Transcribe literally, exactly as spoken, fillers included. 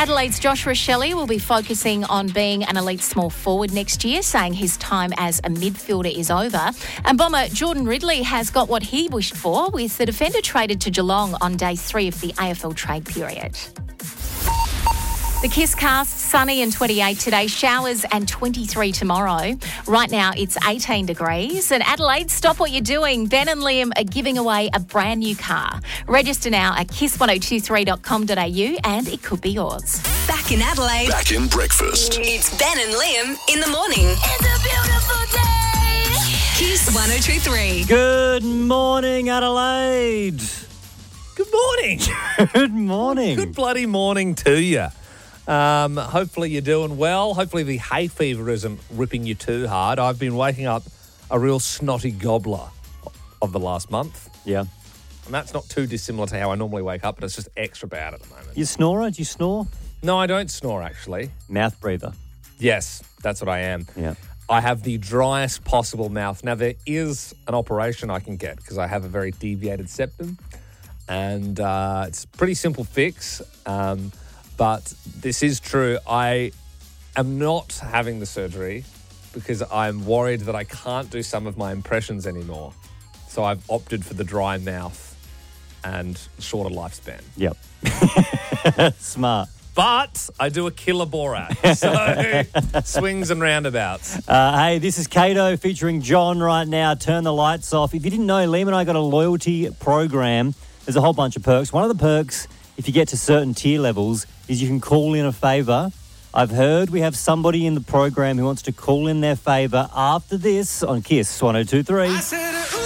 Adelaide's Joshua Shelley will be focusing on being an elite small forward next year, saying his time as a midfielder is over. And bomber Jordan Ridley has got what he wished for, with the defender traded to Geelong on day three of the A F L trade period. The Kiss cast, sunny and twenty-eight today, showers and twenty-three tomorrow. Right now it's eighteen degrees. And Adelaide, stop what you're doing. Ben and Liam are giving away a brand new car. Register now at kiss ten twenty-three dot com dot a u and it could be yours. Back in Adelaide. Back in breakfast. It's Ben and Liam in the morning. It's a beautiful day. Kiss one oh two three. Good morning, Adelaide. Good morning. Good morning. Good bloody morning to you. Um, hopefully you're doing well. Hopefully the hay fever isn't ripping you too hard. I've been waking up a real snotty gobbler of the last month. Yeah. And that's not too dissimilar to how I normally wake up, but it's just extra bad at the moment. You snorer? Do you snore? No, I don't snore, actually. Mouth breather. Yes, that's what I am. Yeah. I have the driest possible mouth. Now, there is an operation I can get because I have a very deviated septum, and uh, it's a pretty simple fix. Um But this is true. I am not having the surgery because I'm worried that I can't do some of my impressions anymore. So I've opted for the dry mouth and shorter lifespan. Yep. Smart. But I do a killer Borat. So swings and roundabouts. Uh, hey, this is Kato featuring John right now. Turn the lights off. If you didn't know, Liam and I got a loyalty program. There's a whole bunch of perks. One of the perks, if you get to certain tier levels, is you can call in a favour. I've heard we have somebody in the program who wants to call in their favour after this on Kiss one oh two three.